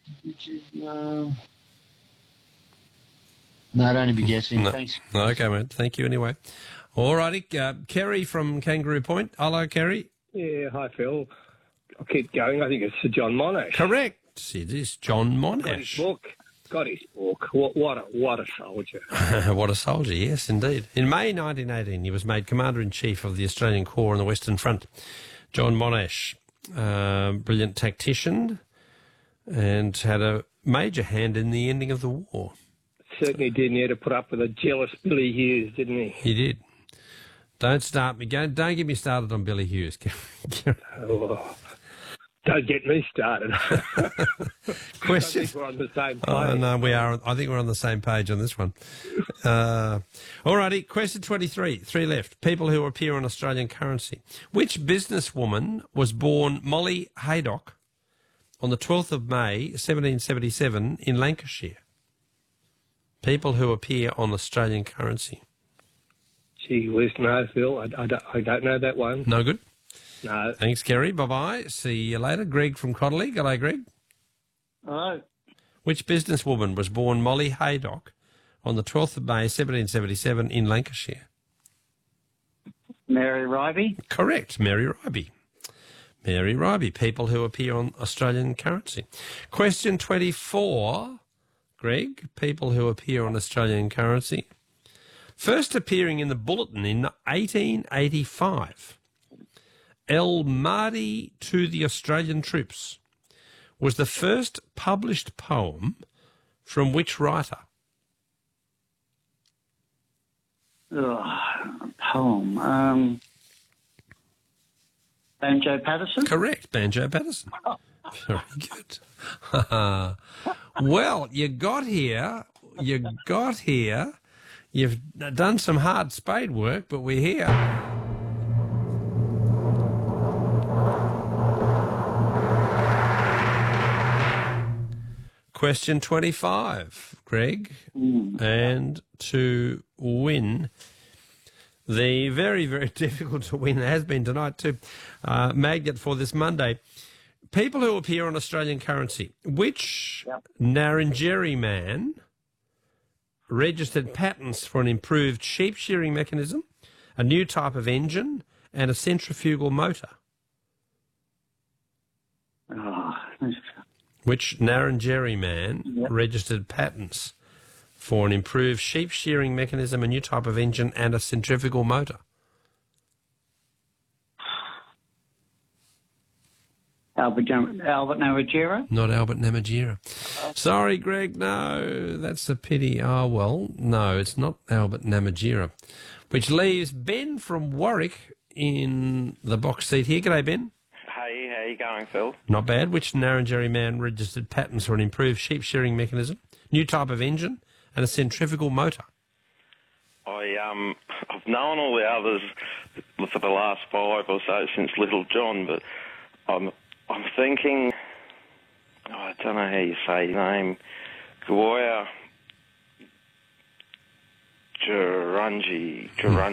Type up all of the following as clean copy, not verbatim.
No, I'd only be guessing. No. Thanks. Okay, mate. Thank you anyway. All righty. Kerry from Kangaroo Point. Hello, Kerry. Yeah, hi, Phil. I'll keep going. I think it's Sir John Monash. Correct. It is John Got his Monash. book. Got his book. What a soldier. What a soldier, yes, indeed. In May 1918, he was made Commander-in-Chief of the Australian Corps on the Western Front. John Monash, brilliant tactician, and had a major hand in the ending of the war. Certainly did. He had to put up with a jealous Billy Hughes, didn't he? He did. Don't start me. Don't get me started on Billy Hughes. Oh, don't get me started. Question. I think we're on the same page. Oh, no, we are. I think we're on the same page on this one. All righty. Question 23. 3 left. People who appear on Australian currency. Which businesswoman was born Molly Haydock on the 12th of May, 1777 in Lancashire? People who appear on Australian currency. Gee whiz, no, Phil. I don't know that one. No good? No. Thanks, Kerry. Bye-bye. See you later. Greg from Codley. G'day, Greg. Hello. Which businesswoman was born Molly Haydock on the 12th of May, 1777 in Lancashire? Mary Ribey. Correct, Mary Ribey. Mary Ribey, people who appear on Australian currency. Question 24, Greg, people who appear on Australian currency. First appearing in the Bulletin in 1885, El Mahdi to the Australian Troops was the first published poem from which writer? Poem. Banjo Patterson? Correct, Banjo Patterson. Very good. Well, you got here. You've done some hard spade work, but we're here. Question 25, Greg. And to win the very, very difficult to win, has been tonight too, magnet for this Monday. People who appear on Australian currency. Which Narrandjeri man registered patents for an improved sheep shearing mechanism, a new type of engine, and a centrifugal motor? Which Narrandjeri man registered patents for an improved sheep shearing mechanism, a new type of engine, and a centrifugal motor? Albert Namatjira? Not Albert Namatjira. Sorry, Greg, no, that's a pity. Oh, well, no, it's not Albert Namatjira. Which leaves Ben from Warwick in the box seat here. G'day, Ben. Hey, how you going, Phil? Not bad. Which Narrandjeri man registered patents for an improved sheep shearing mechanism, new type of engine, and a centrifugal motor? I've known all the others for the last 5 or so since Little John, but I'm thinking, I don't know how you say his name, Goya Gerungi.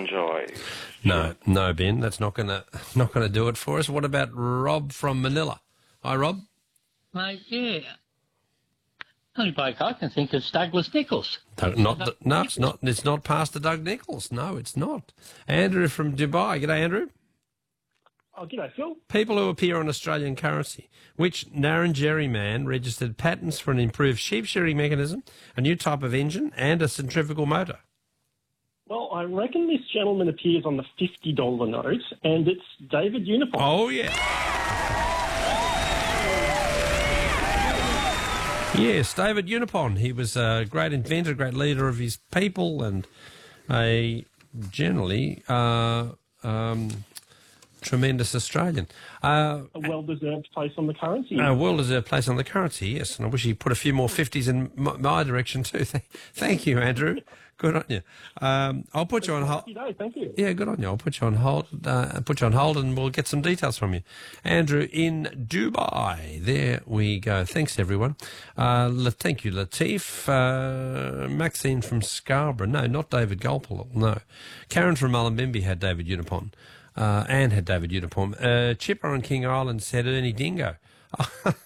No, Ben, that's not gonna do it for us. What about Rob from Manila? Hi, Rob. Mate, yeah. Only bloke I can think is Douglas Nichols. It's not. It's not Pastor Doug Nichols. No, it's not. Andrew from Dubai. G'day, Andrew. Oh, g'day, Phil. People who appear on Australian currency. Which Narrandjeri man registered patents for an improved sheep shearing mechanism, a new type of engine, and a centrifugal motor? Well, I reckon this gentleman appears on the $50 note, and it's David Uniform. Oh, yeah. Yes, David Unipon. He was a great inventor, great leader of his people, and a generally tremendous Australian. A well-deserved place on the currency. A well-deserved place on the currency, yes. And I wish he put a few more 50s in my direction too. Thank you, Andrew. Good on you. I'll put you on hold. Thank you. Yeah, good on you. I'll put you on hold. And we'll get some details from you. Andrew in Dubai. There we go. Thanks, everyone. Thank you, Latif. Maxine from Scarborough. No, not David Gulpilil. No. Karen from Mullumbimby had David Unipon. Anne had David Unipon. Chipper on King Island said Ernie Dingo.